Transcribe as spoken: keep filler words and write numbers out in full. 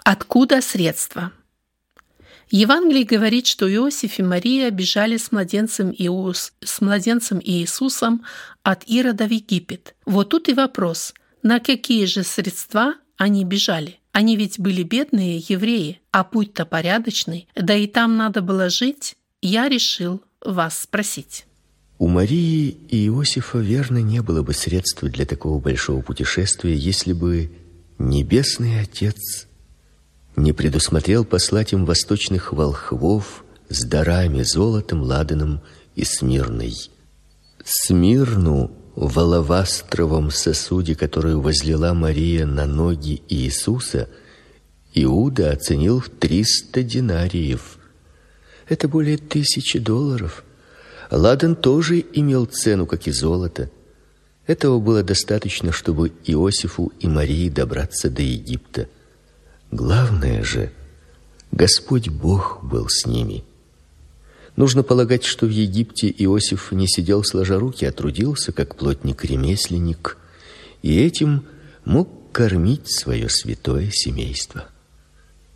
Откуда средства? Евангелие говорит, что Иосиф и Мария бежали с младенцем, Иус, с младенцем Иисусом от Ирода в Египет. Вот тут и вопрос, на какие же средства они бежали? Они ведь были бедные евреи, а путь-то порядочный, да и там надо было жить. Я решил вас спросить. У Марии и Иосифа, верно, не было бы средств для такого большого путешествия, если бы Небесный Отец не предусмотрел послать им восточных волхвов с дарами, золотом, ладаном и смирной. Смирну в алавастровом сосуде, которую возлила Мария на ноги Иисуса, Иуда оценил в триста динариев. Это более тысячи долларов. Ладан тоже имел цену, как и золото. Этого было достаточно, чтобы Иосифу и Марии добраться до Египта. Главное же, Господь Бог был с ними. Нужно полагать, что в Египте Иосиф не сидел сложа руки, а трудился как плотник-ремесленник, и этим мог кормить свое святое семейство.